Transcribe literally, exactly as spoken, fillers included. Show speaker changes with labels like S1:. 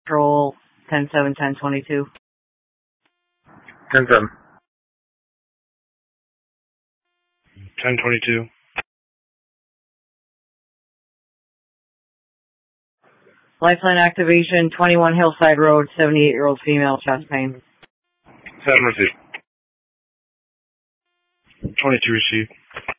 S1: Patrol, ten seven, ten twenty-two.
S2: ten seven.
S3: ten twenty-two.
S1: Lifeline activation, twenty-one Hillside Road, seventy-eight-year-old female, chest pain.
S2: seven received.
S3: twenty-two received.